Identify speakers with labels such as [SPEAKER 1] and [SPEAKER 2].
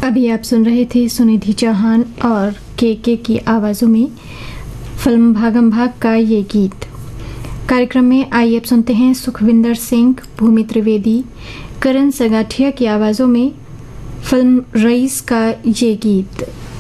[SPEAKER 1] अभी आप सुन रहे थे सुनिधि चौहान और के की आवाज़ों में फिल्म भागम भाग का ये गीत। कार्यक्रम में आइए अब सुनते हैं सुखविंदर सिंह, भूमि त्रिवेदी, करण सगाठिया की आवाज़ों में फिल्म रईस का ये गीत।